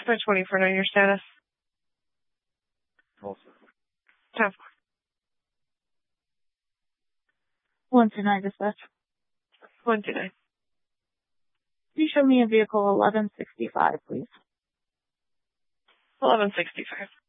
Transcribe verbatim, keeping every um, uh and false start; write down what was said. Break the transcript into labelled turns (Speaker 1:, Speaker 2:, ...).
Speaker 1: five twenty-four, know your status.
Speaker 2: Also.
Speaker 1: Ten
Speaker 3: one two nine dispatch.
Speaker 1: one two nine.
Speaker 3: Can you show me a vehicle eleven sixty-five, please?
Speaker 1: eleven sixty-five.